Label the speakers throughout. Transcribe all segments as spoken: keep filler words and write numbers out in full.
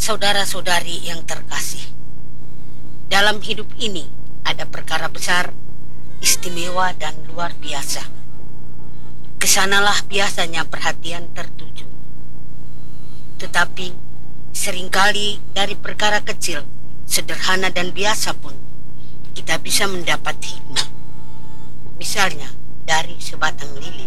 Speaker 1: Saudara-saudari yang terkasih, dalam hidup ini ada perkara besar, istimewa dan luar biasa. Kesanalah biasanya perhatian tertuju. Tetapi seringkali dari perkara kecil, sederhana dan biasa pun kita bisa mendapat hikmah. Misalnya dari sebatang lilin.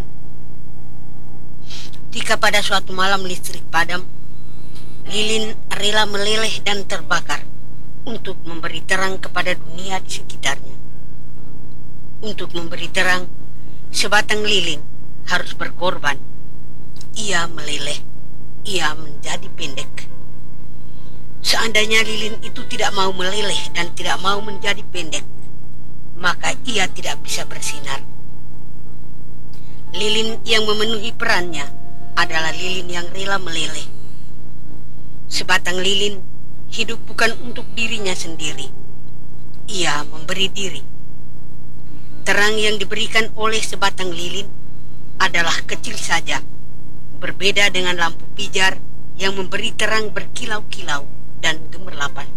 Speaker 1: Jika pada suatu malam listrik padam, lilin rela meleleh dan terbakar untuk memberi terang kepada dunia di sekitarnya. Untuk memberi terang, sebatang lilin harus berkorban. Ia meleleh, ia menjadi pendek. Seandainya lilin itu tidak mau meleleh dan tidak mau menjadi pendek, maka ia tidak bisa bersinar. Lilin yang memenuhi perannya adalah lilin yang rela meleleh. Sebatang lilin hidup bukan untuk dirinya sendiri. Ia memberi diri. Terang yang diberikan oleh sebatang lilin adalah kecil saja, berbeda dengan lampu pijar yang memberi terang berkilau-kilau dan gemerlapan.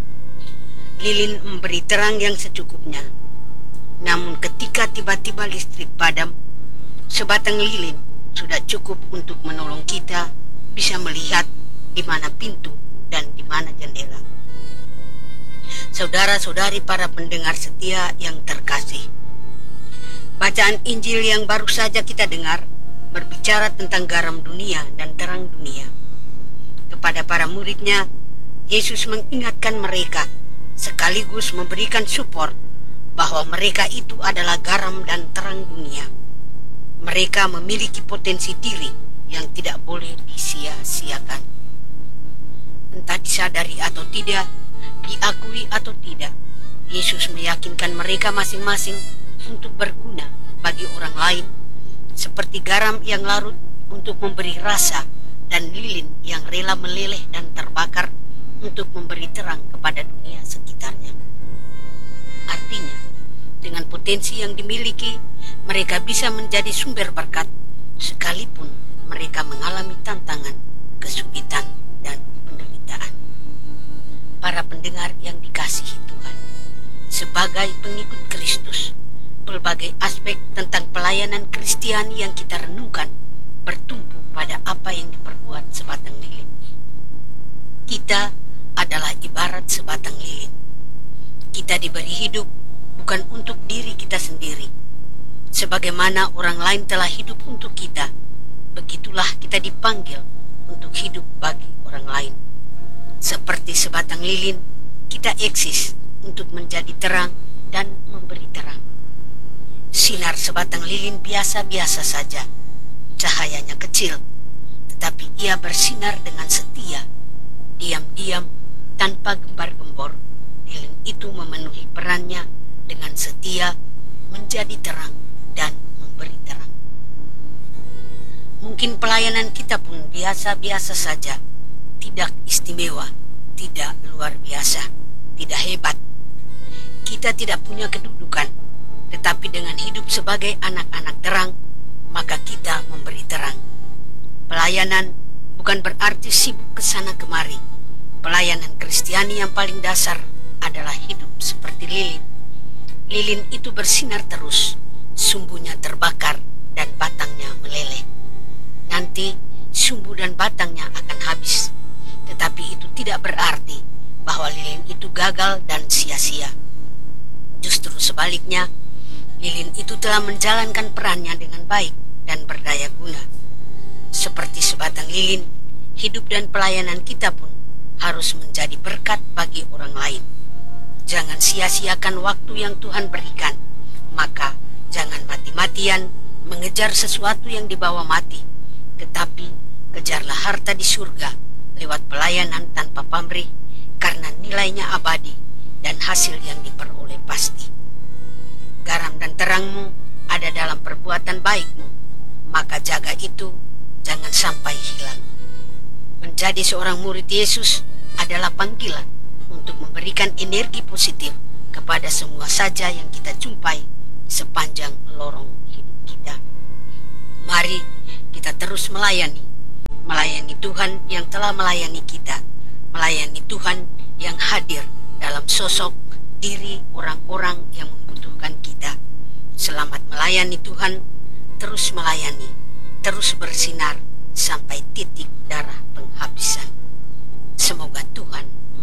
Speaker 1: Lilin memberi terang yang secukupnya. Namun ketika tiba-tiba listrik padam, sebatang lilin sudah cukup untuk menolong kita bisa melihat di mana pintu dan di mana jendela. Saudara-saudari para pendengar setia yang terkasih, bacaan Injil yang baru saja kita dengar berbicara tentang garam dunia dan terang dunia. Kepada para muridnya, Yesus mengingatkan mereka sekaligus memberikan support bahwa mereka itu adalah garam dan terang dunia. Mereka memiliki potensi diri yang tidak boleh disia-siakan. Entah disadari atau tidak, diakui atau tidak, Yesus meyakinkan mereka masing-masing untuk berguna bagi orang lain, seperti garam yang larut untuk memberi rasa dan lilin yang rela meleleh dan terbakar untuk memberi terang kepada dunia sekitarnya. Artinya, dengan potensi yang dimiliki, mereka bisa menjadi sumber berkat, sekalipun mereka mengalami tantangan, kesulitan, dan penderitaan. Para pendengar yang dikasihi Tuhan, sebagai pengikut Kristus, berbagai aspek tentang pelayanan Kristiani yang kita renungkan bertumpu pada apa yang diperbuat sebatang lilin. Kita adalah ibarat sebatang lilin. Kita diberi hidup bukan untuk diri kita sendiri. Sebagaimana orang lain telah hidup untuk kita, begitulah kita dipanggil untuk hidup bagi orang lain. Seperti sebatang lilin, kita eksis untuk menjadi terang dan memberi terang. Sinar sebatang lilin biasa-biasa saja. Cahayanya kecil, tetapi ia bersinar dengan setia. Diam-diam, tanpa gembar-gembor, lilin itu memenuhi perannya dengan setia, menjadi terang dan memberi terang. Mungkin pelayanan kita pun biasa-biasa saja, tidak istimewa, tidak luar biasa, tidak hebat. Kita tidak punya kedudukan, tetapi dengan hidup sebagai anak-anak terang, maka kita memberi terang. Pelayanan bukan berarti sibuk ke sana kemari. Pelayanan Kristiani yang paling dasar adalah hidup seperti lilin. Lilin itu bersinar terus, sumbunya terbakar dan batangnya meleleh. Nanti sumbu dan batangnya akan habis, tetapi itu tidak berarti bahwa lilin itu gagal dan sia-sia. Justru sebaliknya, lilin itu telah menjalankan perannya dengan baik dan berdaya guna. Seperti sebatang lilin, hidup dan pelayanan kita pun harus menjadi berkat bagi orang lain. Jangan sia-siakan waktu yang Tuhan berikan. Maka jangan mati-matian mengejar sesuatu yang dibawa mati, tetapi kejarlah harta di surga lewat pelayanan tanpa pamrih, karena nilainya abadi dan hasil yang diperoleh pasti. Garam dan terangmu ada dalam perbuatan baikmu, maka jaga itu, jangan sampai hilang. Menjadi seorang murid Yesus adalah panggilan untuk memberikan energi positif kepada semua saja yang kita jumpai sepanjang lorong hidup kita. Mari kita terus melayani, melayani Tuhan yang telah melayani kita, melayani Tuhan yang hadir dalam sosok diri orang-orang yang membutuhkan kita. Selamat melayani Tuhan, terus melayani, terus bersinar sampai titik darah penghabisan. Semoga Tuhan